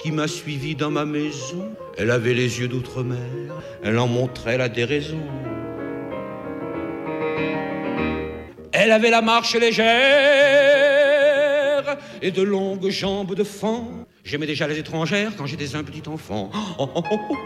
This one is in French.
qui m'a suivi dans ma maison. Elle avait les yeux d'outre-mer, elle en montrait la déraison. Elle avait la marche légère et de longues jambes de fan. J'aimais déjà les étrangères quand j'étais un petit enfant. Oh, oh, oh, oh.